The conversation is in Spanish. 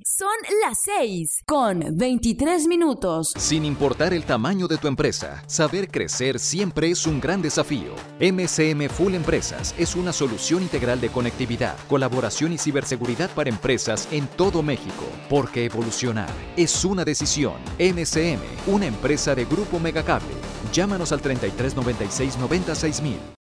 Son las 6:23. Sin importar el tamaño de tu empresa, saber crecer siempre es un gran desafío. MCM Full Empresas es una solución integral de conectividad, colaboración y ciberseguridad para empresas en todo México. Porque evolucionar es una decisión. MCM, una empresa de Grupo Megacable. Llámanos al 3396 96000.